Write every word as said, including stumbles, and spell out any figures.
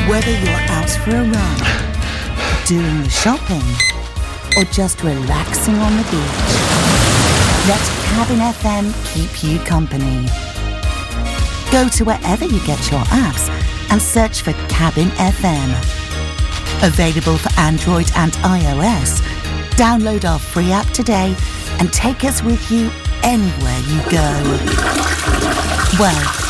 Whether you're out for a run, doing the shopping, or just relaxing on the beach, let Cabin F M keep you company. Go to wherever you get your apps and search for Cabin F M. Available for Android and iOS. Download our free app today and take us with you anywhere you go. Well,